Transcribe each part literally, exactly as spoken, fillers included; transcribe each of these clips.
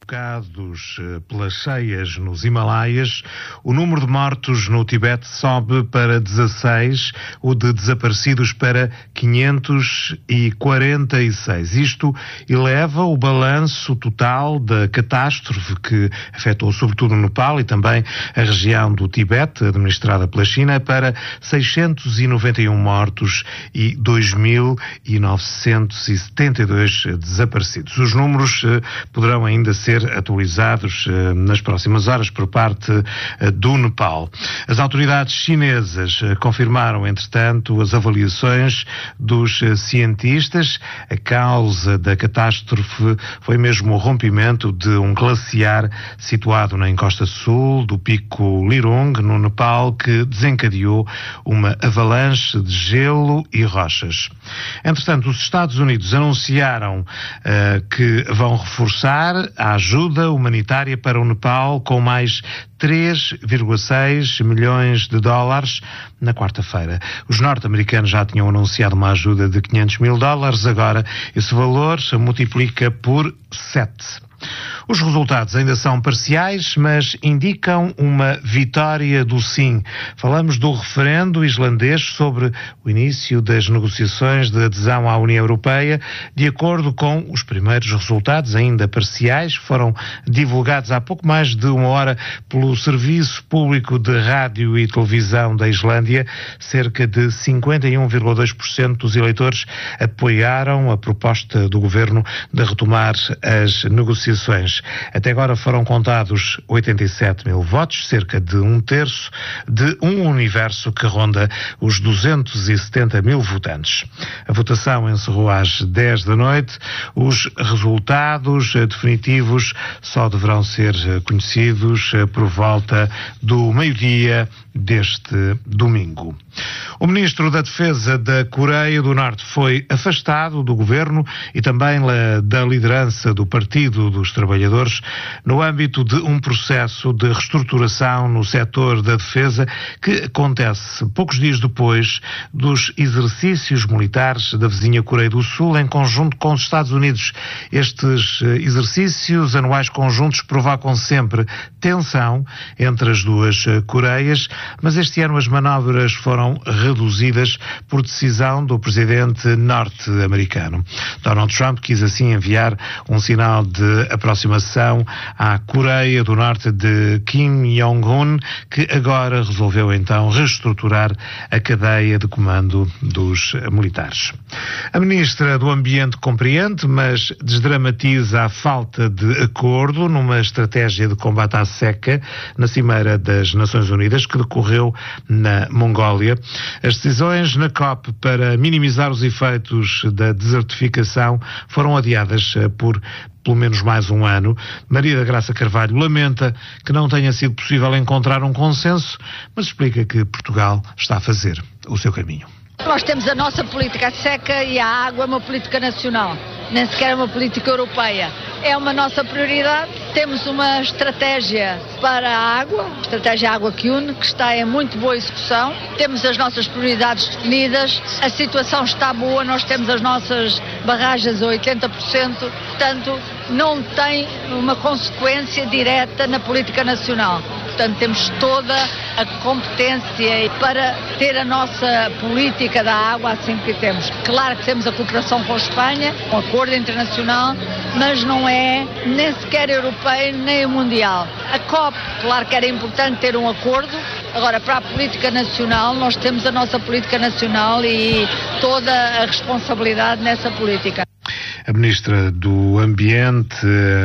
Provocados pelas cheias nos Himalaias, o número de mortos no Tibete sobe para dezasseis, o de desaparecidos para quinhentos e quarenta e seis. Isto eleva o balanço total da catástrofe que afetou sobretudo o Nepal e também a região do Tibete, administrada pela China, para seiscentos e noventa e um mortos e dois mil novecentos e setenta e dois desaparecidos. Os números poderão ainda ser atualizados eh, nas próximas horas por parte eh, do Nepal. As autoridades chinesas eh, confirmaram, entretanto, as avaliações dos eh, cientistas. A causa da catástrofe foi mesmo o rompimento de um glaciar situado na encosta sul do pico Lirung, no Nepal, que desencadeou uma avalanche de gelo e rochas. Entretanto, os Estados Unidos anunciaram eh, que vão reforçar a ajuda humanitária para o Nepal com mais três vírgula seis milhões de dólares na quarta-feira. Os norte-americanos já tinham anunciado uma ajuda de quinhentos mil dólares, agora esse valor se multiplica por sete. Os resultados ainda são parciais, mas indicam uma vitória do sim. Falamos do referendo islandês sobre o início das negociações de adesão à União Europeia. De acordo com os primeiros resultados, ainda parciais, foram divulgados há pouco mais de uma hora pelo Serviço Público de Rádio e Televisão da Islândia. Cerca de cinquenta e um vírgula dois por cento dos eleitores apoiaram a proposta do governo de retomar as negociações. Até agora foram contados oitenta e sete mil votos, cerca de um terço de um universo que ronda os duzentos e setenta mil votantes. A votação encerrou às dez da noite. Os resultados definitivos só deverão ser conhecidos por volta do meio-dia deste domingo. O ministro da Defesa da Coreia do Norte foi afastado do governo e também da liderança do Partido dos Trabalhadores no âmbito de um processo de reestruturação no setor da defesa que acontece poucos dias depois dos exercícios militares da vizinha Coreia do Sul em conjunto com os Estados Unidos. Estes exercícios anuais conjuntos provocam sempre tensão entre as duas Coreias, mas este ano as manobras foram reduzidas por decisão do presidente norte-americano. Donald Trump quis assim enviar um sinal de aproximação à Coreia do Norte de Kim Jong-un, que agora resolveu então reestruturar a cadeia de comando dos militares. A ministra do Ambiente compreende, mas desdramatiza a falta de acordo numa estratégia de combate à seca na Cimeira das Nações Unidas que decorreu na Mongólia. As decisões na COP para minimizar os efeitos da desertificação foram adiadas por pelo menos mais um ano. Maria da Graça Carvalho lamenta que não tenha sido possível encontrar um consenso, mas explica que Portugal está a fazer o seu caminho. Nós temos a nossa política seca e a água é uma política nacional, nem sequer é uma política europeia. É uma nossa prioridade. Temos uma estratégia para a água, estratégia Água que Une, que está em muito boa execução. Temos as nossas prioridades definidas, a situação está boa, nós temos as nossas barragens a oitenta por cento, portanto não tem uma consequência direta na política nacional. Portanto, temos toda a competência para ter a nossa política da água assim que temos. Claro que temos a cooperação com a Espanha, um acordo internacional, mas não é nem sequer europeu nem mundial. A COP, claro que era importante ter um acordo. Agora, para a política nacional, nós temos a nossa política nacional e toda a responsabilidade nessa política. A ministra do Ambiente,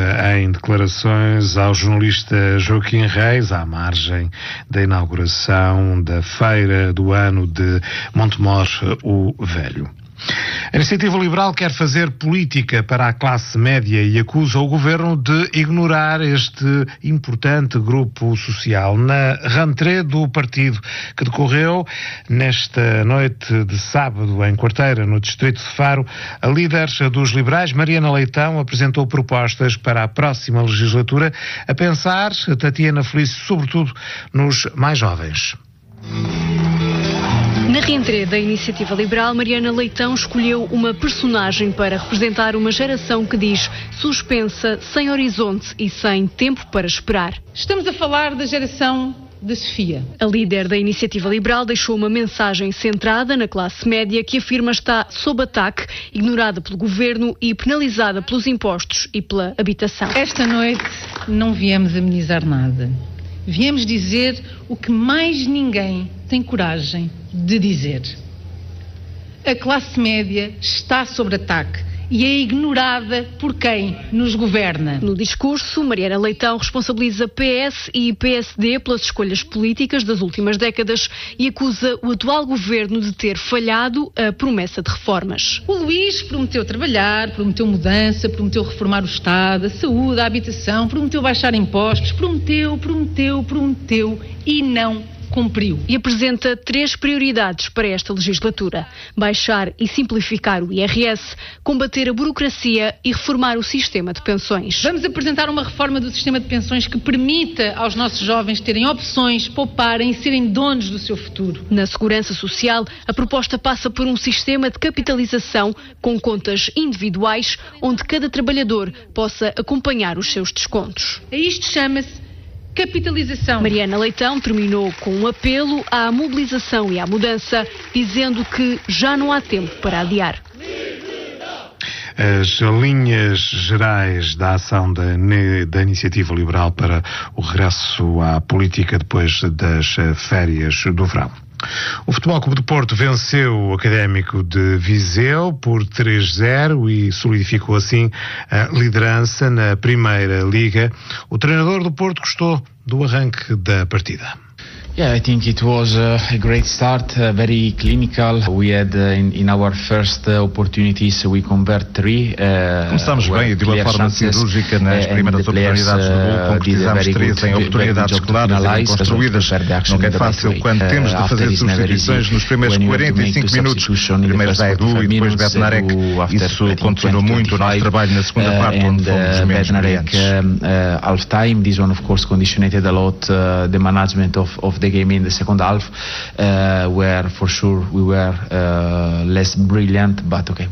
em declarações ao jornalista Joaquim Reis, à margem da inauguração da Feira do Ano de Montemor o Velho. A Iniciativa Liberal quer fazer política para a classe média e acusa o governo de ignorar este importante grupo social. Na rentrée do partido que decorreu nesta noite de sábado em Quarteira, no distrito de Faro, a líder dos liberais, Mariana Leitão, apresentou propostas para a próxima legislatura, a pensar, Tatiana Felício, sobretudo nos mais jovens. Na reentrée da Iniciativa Liberal, Mariana Leitão escolheu uma personagem para representar uma geração que diz suspensa, sem horizonte e sem tempo para esperar. Estamos a falar da geração da Sofia. A líder da Iniciativa Liberal deixou uma mensagem centrada na classe média que afirma estar sob ataque, ignorada pelo governo e penalizada pelos impostos e pela habitação. Esta noite não viemos amenizar nada. Viemos dizer o que mais ninguém tem coragem de dizer. A classe média está sob ataque e é ignorada por quem nos governa. No discurso, Mariana Leitão responsabiliza P S e P S D pelas escolhas políticas das últimas décadas e acusa o atual governo de ter falhado a promessa de reformas. O Luís prometeu trabalhar, prometeu mudança, prometeu reformar o Estado, a saúde, a habitação, prometeu baixar impostos, prometeu, prometeu, prometeu e não cumpriu. E apresenta três prioridades para esta legislatura: baixar e simplificar o I R S, combater a burocracia e reformar o sistema de pensões. Vamos apresentar uma reforma do sistema de pensões que permita aos nossos jovens terem opções, pouparem e serem donos do seu futuro. Na segurança social, a proposta passa por um sistema de capitalização com contas individuais, onde cada trabalhador possa acompanhar os seus descontos. A isto chama-se capitalização. Mariana Leitão terminou com um apelo à mobilização e à mudança, dizendo que já não há tempo para adiar. As linhas gerais da ação da, da Iniciativa Liberal para o regresso à política depois das férias do verão. O Futebol Clube do Porto venceu o Académico de Viseu por três zero e solidificou assim a liderança na Primeira Liga. O treinador do Porto gostou do arranque da partida. Yeah, I think it was uh, a great start, uh, very clinical. We had uh, in, in our first uh, opportunities we convert three. Uh, Começámos bem de uma forma cirúrgica nas primeiras oportunidades do gol, concretizamos três em oportunidades claras e bem construídas. Nunca é fácil quando temos de fazer substituições nos primeiros quarenta e cinco minutos. Primeiro Zaidu e depois Bednarek. Isso condicionou muito o nosso trabalho na segunda parte, onde fomos menos brilhantes. Half time, this one of course conditioned a lot uh, the management of, of the game in the second half, uh, where for sure we were uh, less brilliant, but okay.